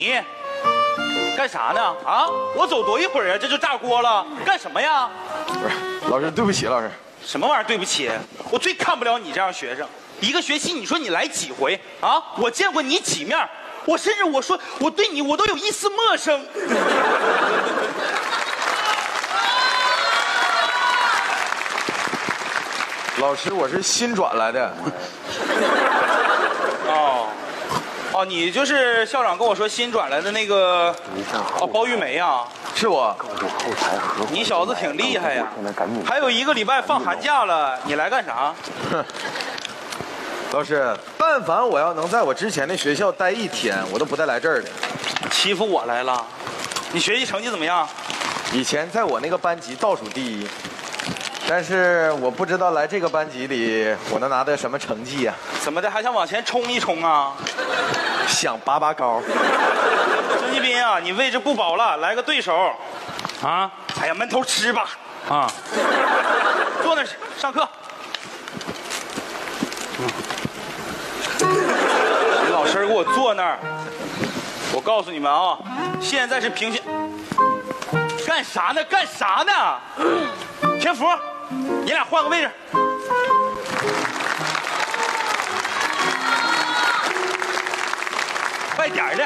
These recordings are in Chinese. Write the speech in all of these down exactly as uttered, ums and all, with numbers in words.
你干啥呢？啊，我走多一会儿啊，这就炸锅了，干什么呀？ 不是，老师，对不起，老师。 什么玩意儿？对不起，我最看不了你这样学生。一个学期，你说你来几回啊？我见过你几面，我甚至我说我对你我都有一丝陌生。 老师，我是新转来的。 哦，哦，你就是校长跟我说新转来的那个哦，包玉梅啊。 是我。 你小子挺厉害呀！还有一个礼拜放寒假了，你来干啥？ 哼，老师，但凡我要能在我之前的学校待一天，我都不带来这儿的。 欺负我来了？你学习成绩怎么样？ 以前在我那个班级倒数第一，但是我不知道来这个班级里我能拿到什么成绩呀、 啊？怎么的，还想往前冲一冲啊？ 想拔拔高。 孙继斌啊，你位置不保了，来个对手。啊！哎呀，闷头吃吧。啊！坐那儿上课。你老师给我坐那儿。我告诉你们啊，现在是评选。干啥呢？干啥呢？天福，你俩换个位置。快点儿的。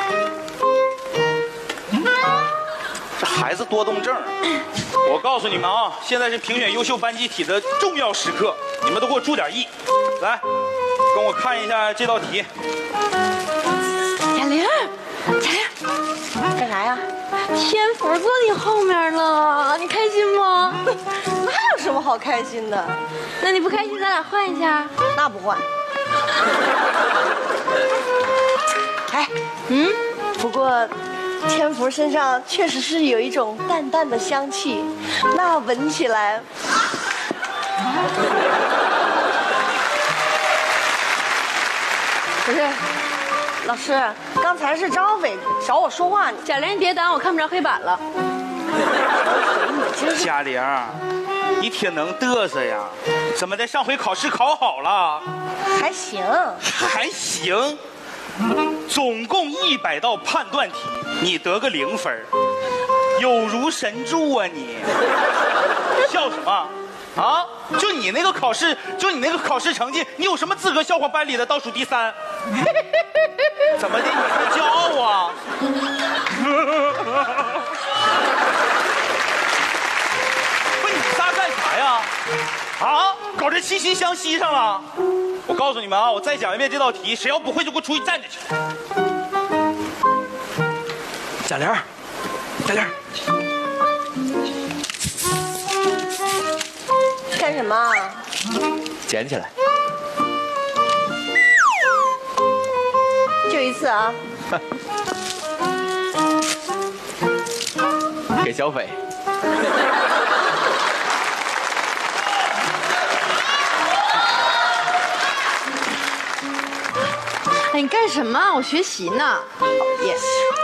这孩子多动症。我告诉你们啊，现在是评选优秀班级体的重要时刻，你们都给我注点意。来，跟我看一下这道题。 贾玲，贾玲，干啥呀？天福坐你后面了，你开心吗？ 那有什么好开心的？ 那你不开心，咱俩换一下。 那不换。哎，嗯，不过天福身上确实是有一种淡淡的香气，那闻起来。不是，老师，刚才是张小伟找我说话， 贾玲，你别挡，我看不着黑板了。 贾玲，你挺能嘚瑟呀，怎么的？上回考试考好了？ 还行， 还行。总共一百道判断题，你得个零分，有如神助啊你！笑什么？啊？就你那个考试，就你那个考试成绩，你有什么资格笑话班里的倒数第三？怎么的？你还骄傲啊？不是你仨干啥呀？啊？搞这惺惺相惜上了？我告诉你们啊，我再讲一遍这道题，谁要不会就给我出去站着去。 贾玲，贾玲， 干什么？ 捡起来。 就一次啊。 给小斐。 哎，你干什么？我学习呢。 讨厌。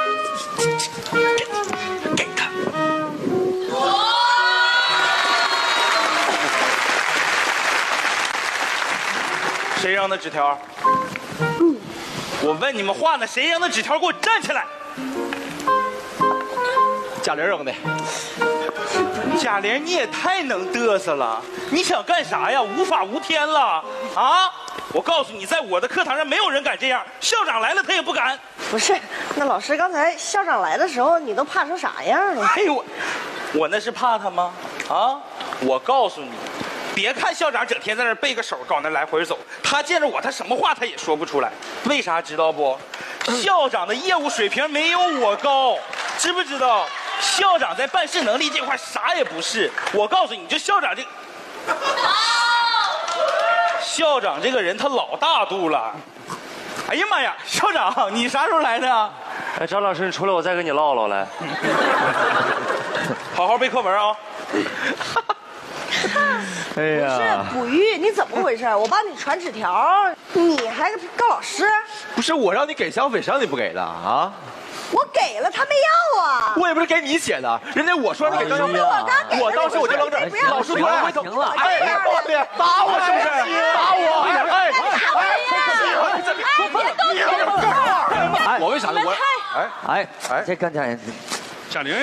给他。 谁扔的纸条？嗯、我问你们话呢，谁扔的纸条？给我站起来！ 贾玲扔的。 贾玲，你也太能嘚瑟了！你想干啥呀？无法无天了啊！我告诉你，在我的课堂上没有人敢这样，校长来了他也不敢。 不是，那老师刚才校长来的时候，你都怕成啥样了？ 哎呦我，我那是怕他吗？啊！我告诉你，别看校长整天在那背个手，搞那来回走，他见着我，他什么话他也说不出来。为啥知道不？校长的业务水平没有我高，知不知道？校长在办事能力这块啥也不是。我告诉你，就校长这。校长这个人他老大度了。哎呀妈呀，校长你啥时候来的？ 哎，张老师，你出来我再跟你唠唠来。 好好背课文啊。 哎呀， 不是古玉，你怎么回事？我帮你传纸条，你还告老师？ 不是我让你给小斐，谁让你不给的啊？ 我给了，他没要啊。 我也不是给你写的，人家我说你给张小斐， 我刚给， 我当时我就扔这儿，老师过来回头， 停了， 哎，打我是不是？打我！哎哎哎！ 哎，别动手！ 我为啥呢？我哎哎哎这刚才贾玲。